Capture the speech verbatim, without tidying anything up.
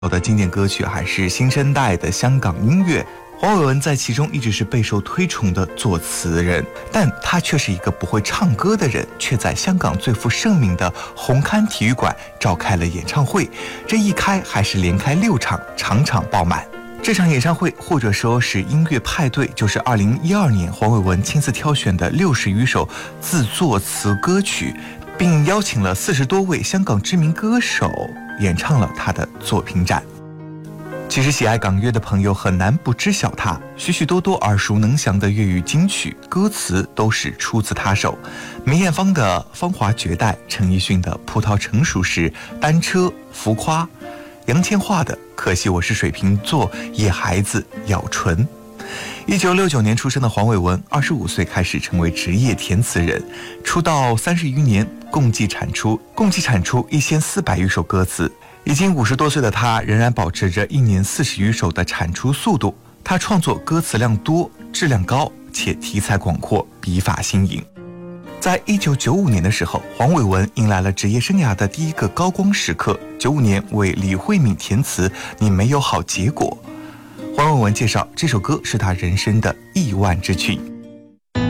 的经典歌曲还是新生代的香港音乐，黄伟文在其中一直是备受推崇的作词人，但他却是一个不会唱歌的人，却在香港最负盛名的红磡体育馆召开了演唱会，这一开还是连开六场，场场爆满。这场演唱会或者说是音乐派对，就是二零一二年黄伟文亲自挑选的六十余首自作词歌曲，并邀请了四十多位香港知名歌手演唱了他的作品展。其实喜爱港乐的朋友很难不知晓他，许许多多耳熟能详的粤语金曲歌词都是出自他手。梅艳芳的《芳华绝代》，陈奕迅的《葡萄成熟时》，单车浮夸，杨千嬅的《可惜我是水瓶座》，野孩子咬唇。一九六九年出生的黄伟文，二十五岁开始成为职业填词人，出道三十余年，共计产出共计产出一千四百余首歌词。已经五十多岁的他，仍然保持着一年四十余首的产出速度。他创作歌词量多、质量高，且题材广阔，笔法新颖。在一九九五年的时候，黄伟文迎来了职业生涯的第一个高光时刻。九五年为李慧敏填词《你没有好结果》，黄伟文介绍这首歌是他人生的亿万之曲。